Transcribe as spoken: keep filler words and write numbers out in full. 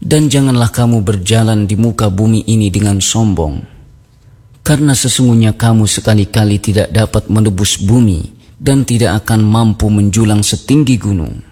Dan janganlah kamu berjalan di muka bumi ini dengan sombong, karena sesungguhnya kamu sekali-kali tidak dapat menebus bumi dan tidak akan mampu menjulang setinggi gunung.